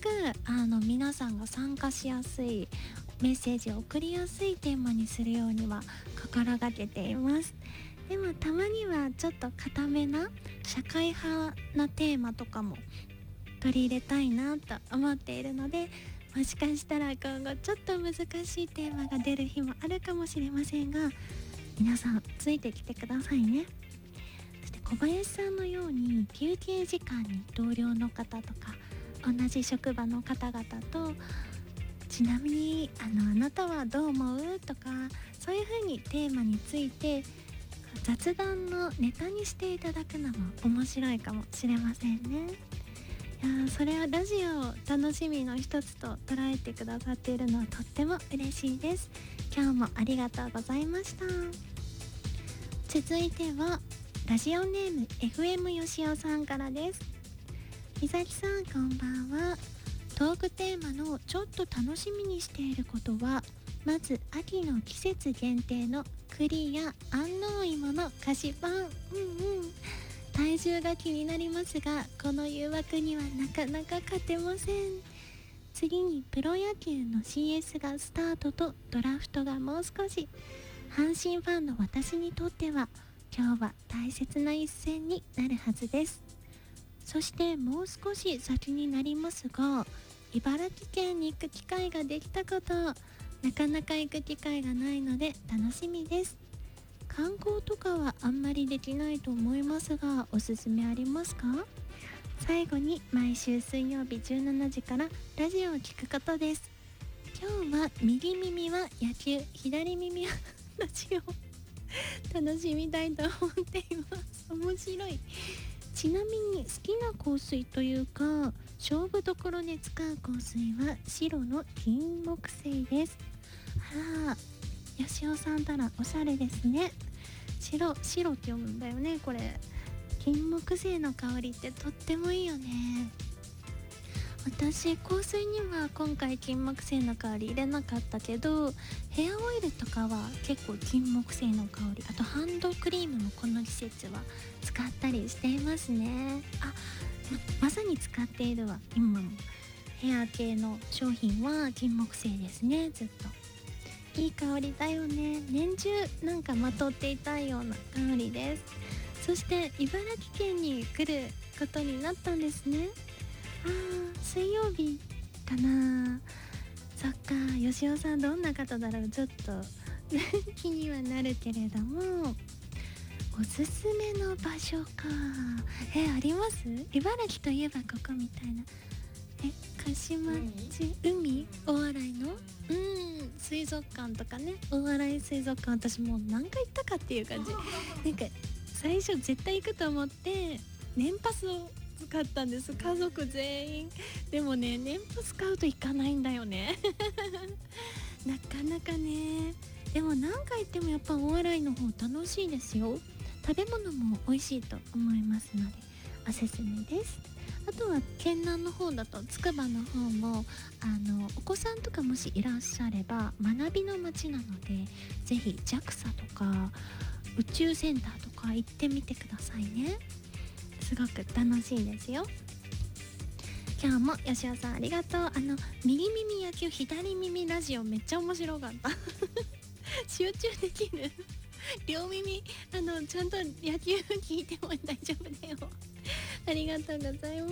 く皆さんが参加しやすい、メッセージを送りやすいテーマにするようには心がけています。でもたまにはちょっと固めな社会派なテーマとかも取り入れたいなと思っているので、もしかしたら今後ちょっと難しいテーマが出る日もあるかもしれませんが、皆さんついてきてくださいね。そして小林さんのように休憩時間に同僚の方とか同じ職場の方々と、ちなみにあなたはどう思うとか、そういう風にテーマについて雑談のネタにしていただくのも面白いかもしれませんね。いや、それはラジオを楽しみの一つと捉えてくださっているのはとっても嬉しいです。今日もありがとうございました。続いてはラジオネーム FM よしおさんからです。みさきさん、こんばんは。トークテーマのちょっと楽しみにしていることは、まず秋の季節限定の栗や安納芋の菓子パン。体重が気になりますが、この誘惑にはなかなか勝てません。次にプロ野球の CS がスタートとドラフトがもう少し。阪神ファンの私にとっては今日は大切な一戦になるはずです。そしてもう少し先になりますが、茨城県に行く機会ができたこと、なかなか行く機会がないので楽しみです。観光とかはあんまりできないと思いますが、おすすめありますか？最後に毎週水曜日17時からラジオを聞くことです。今日は右耳は野球、左耳はラジオ楽しみたいと思っています。面白い。ちなみに好きな香水というか、勝負どころで使う香水は白の金木犀です。あら、よしおさんたらおしゃれですね。白って読むんだよね、これ。金木犀の香りってとってもいいよね。私香水には今回金木犀の香り入れなかったけど、ヘアオイルとかは結構金木犀の香り、あとハンドクリームもこの季節は使ったりしていますね。まさに使っているわ。今もヘア系の商品は金木犀ですね。ずっといい香りだよね。年中なんかまとっていたいような香りです。そして茨城県に来ることになったんですね。水曜日かな。そっか、よしおさんどんな方だろう、ちょっと気にはなるけれども、おすすめの場所か。あります？茨城といえばここみたいな。鹿島町、海、大洗の水族館とかね。大洗水族館、私もう何回行ったかっていう感じ。なんか最初絶対行くと思って年パスを使ったんです、家族全員。でもね、年パス買うと行かないんだよねなかなかね。でも何回行ってもやっぱ大洗の方楽しいですよ。食べ物も美味しいと思いますのでおすすめです。あとは県南の方だとつくばの方もお子さんとかもしいらっしゃれば学びの街なので、ぜひ JAXA とか宇宙センターとか行ってみてくださいね。すごく楽しいですよ。今日も吉尾さんありがとう。右耳野球左耳ラジオめっちゃ面白かった集中できる両耳ちゃんと野球聞いても大丈夫だよありがとうございます。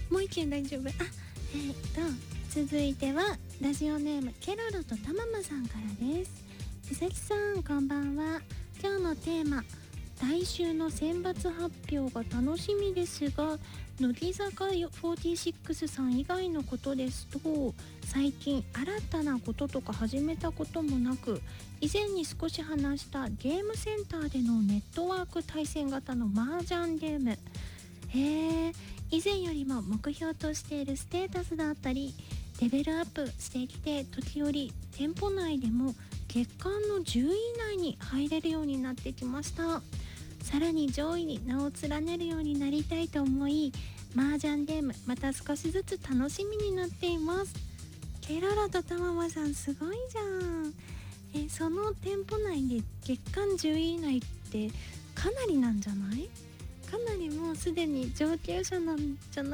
もう一件大丈夫。続いてはラジオネームケロロとたままさんからです。みさきさんこんばんは。今日のテーマ、来週の選抜発表が楽しみですが、乃木坂46さん以外のことですと、最近新たなこととか始めたこともなく、以前に少し話したゲームセンターでのネットワーク対戦型の麻雀ゲーム、以前よりも目標としているステータスだったりレベルアップしてきて、時折店舗内でも月間の10位以内に入れるようになってきました。さらに上位に名を連ねるようになりたいと思い、麻雀ゲームまた少しずつ楽しみになっています。ケロロとたままさんすごいじゃん。その店舗内で月間10位以内ってかなりなんじゃない？かなりもうすでに上級者なんじゃない